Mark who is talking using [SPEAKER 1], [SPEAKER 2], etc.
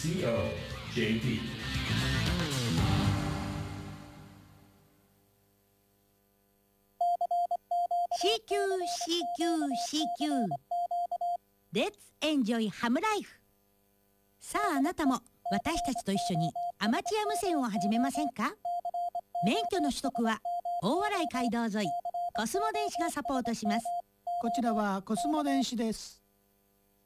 [SPEAKER 1] COJP。
[SPEAKER 2] CQ Let's enjoy ハムライフ。さああなたも私たちと一緒にアマチュア無線を始めませんか？免許の取得は大洗街道沿いコスモ電子がサポートします。
[SPEAKER 3] こちらはコスモ電子です。